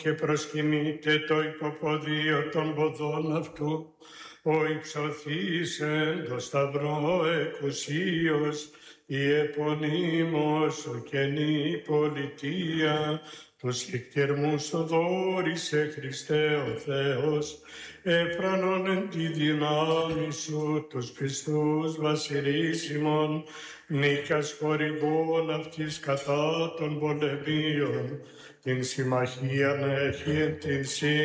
και προσκυνείται το υποποδίο των ποδών αυτού, ο υψωθήσεν το σταυρό εκουσίως, η επωνύμος ο καινή πολιτεία, τους λικτυρμούς σου δόρισε Χριστέ ο Θεός, έφρανον εν τη δυνάμει σου τους πιστούς βασιλίσιμων, νίκας χορηγών αυτής κατά των πολεμίων, την συμμαχίαν έχει εν την